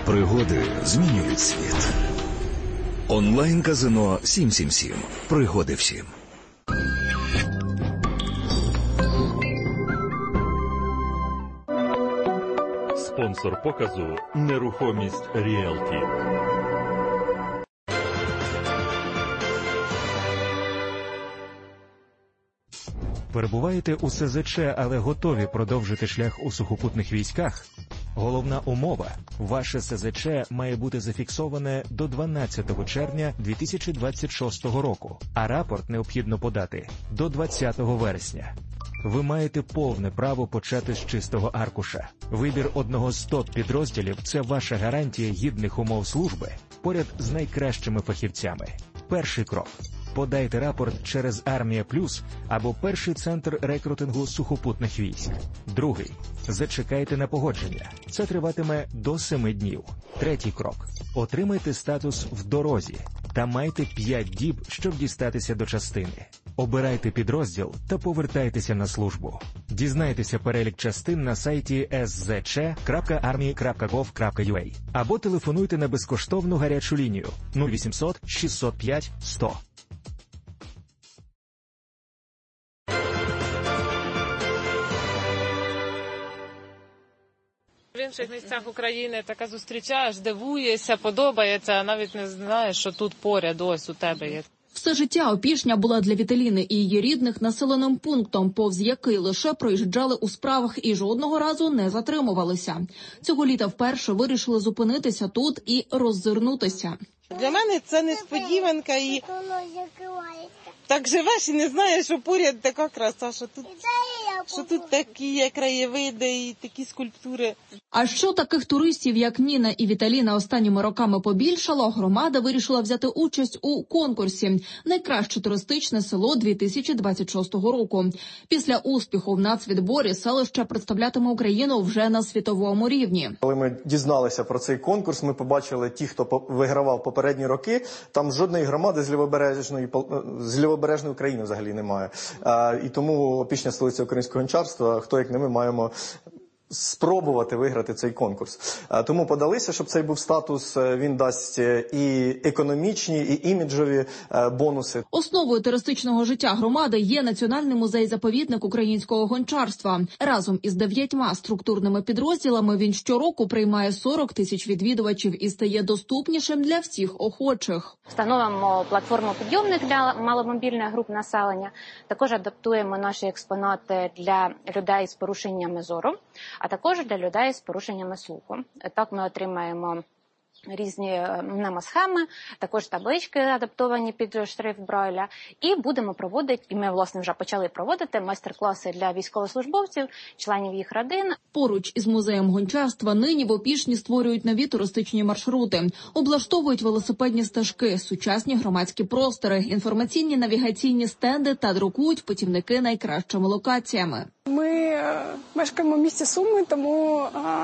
Пригоди змінюють світ. Онлайн-казино 777. Пригоди всім. Спонсор показу «Нерухомість Ріелті». Перебуваєте у СЗЧ, але готові продовжити шлях у сухопутних військах? Головна умова – ваше СЗЧ має бути зафіксоване до 12 червня 2026 року, а рапорт необхідно подати до 20 вересня. Ви маєте повне право почати з чистого аркуша. Вибір одного з топ-підрозділів – це ваша гарантія гідних умов служби поряд з найкращими фахівцями. Перший крок – подайте рапорт через Армія Плюс або перший центр рекрутингу сухопутних військ. Другий – зачекайте на погодження. Це триватиме до 7 днів. Третій крок – отримайте статус в дорозі та майте 5 діб, щоб дістатися до частини. Обирайте підрозділ та повертайтеся на службу. Дізнайтеся перелік частин на сайті szc.army.gov.ua або телефонуйте на безкоштовну гарячу лінію 0800 605 100. В інших місцях України таке зустрічаєш, дивуєшся, подобається, а навіть не знаєш, що тут поряд, ось у тебе є. Все життя Опішня була для Віталіни і її рідних населеним пунктом, повз який лише проїжджали у справах і жодного разу не затримувалися. Цього літа вперше вирішили зупинитися тут і роззирнутися. Для мене це несподіванка і так живеш і не знаєш, що поряд така краса, що тут такі є краєвиди і такі скульптури. А що таких туристів, як Ніна і Віталіна, останніми роками побільшало, громада вирішила взяти участь у конкурсі «Найкраще туристичне село 2026 року». Після успіху в нацвідборі селище представлятиме Україну вже на світовому рівні. Коли ми дізналися про цей конкурс, ми побачили ті, хто вигравав попередні роки, там жодної громади з лівобережної України взагалі немає. І тому Опішня, столиця українського гончарства, хто як не ми, маємо спробувати виграти цей конкурс. Тому подалися, щоб цей був статус, він дасть і економічні, і іміджові бонуси. Основою туристичного життя громади є Національний музей-заповідник українського гончарства. Разом із 9 структурними підрозділами він щороку приймає 40 тисяч відвідувачів і стає доступнішим для всіх охочих. Встановимо платформу-підйомник для маломобільних груп населення. Також адаптуємо наші експонати для людей з порушеннями зору, а також для людей з порушеннями слуху. Так ми отримаємо різні мнемосхеми, також таблички адаптовані під шрифт Брайля. І будемо проводити, і ми, власне, вже почали проводити майстер-класи для військовослужбовців, членів їх родин. Поруч із музеєм гончарства нині в Опішні створюють нові туристичні маршрути, облаштовують велосипедні стежки, сучасні громадські простори, інформаційні навігаційні стенди та друкують путівники найкращими локаціями. Ми мешкаємо в місті Суми, тому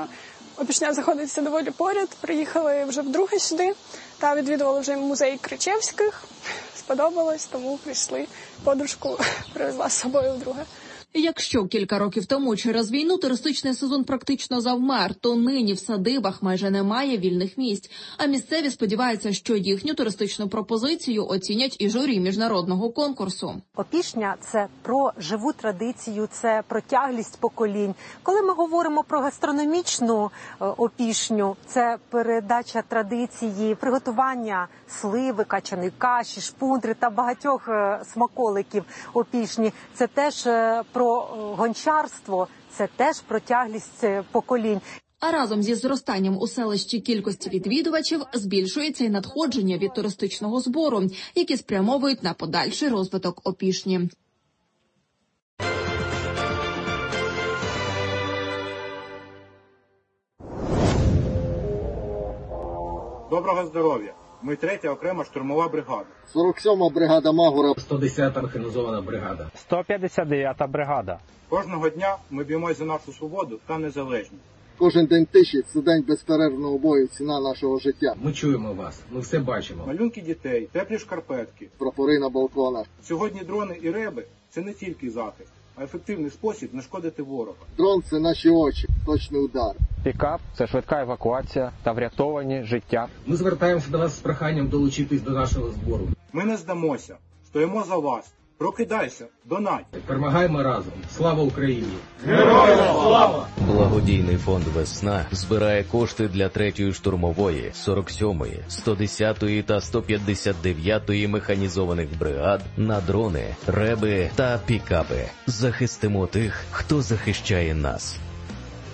Опішня знаходиться доволі поряд. Приїхали вже вдруге сюди та відвідували вже музей Кричевських. Сподобалось, тому прийшли. Подружку привезла з собою вдруге. Якщо кілька років тому через війну туристичний сезон практично завмер, то нині в садибах майже немає вільних місць. А місцеві сподіваються, що їхню туристичну пропозицію оцінять і журі міжнародного конкурсу. Опішня – це про живу традицію, це про тяглість поколінь. Коли ми говоримо про гастрономічну Опішню, це передача традиції, приготування сливи, качаної каші, шпундри та багатьох смаколиків Опішні. Це теж про гончарство, це теж про тяглість поколінь. А разом зі зростанням у селищі кількості відвідувачів збільшується й надходження від туристичного збору, які спрямовують на подальший розвиток Опішні. Доброго здоров'я! Ми 3-я окрема штурмова бригада. 47-ма бригада Магура. 110-та механізована бригада. 159-та бригада. Кожного дня ми б'ємось за нашу свободу та незалежність. Кожен день тиші – це день безперервного бою, ціна нашого життя. Ми чуємо вас, ми все бачимо. Малюнки дітей, теплі шкарпетки. Прапори на балконах. Сьогодні дрони і реби – це не тільки захист, а ефективний спосіб нашкодити ворога. Дрон – це наші очі, точний удар. пікап – це швидка евакуація та врятовані життя. Ми звертаємося до вас з проханням долучитись до нашого збору. Ми не здамося. Стоїмо за вас. Прокидайся, донать. Перемагаємо разом. Слава Україні! Героям слава! Благодійний фонд «Весна» збирає кошти для 3-ї штурмової, 47-ї, 110-ї та 159-ї механізованих бригад на дрони, реби та пікапи. Захистимо тих, хто захищає нас.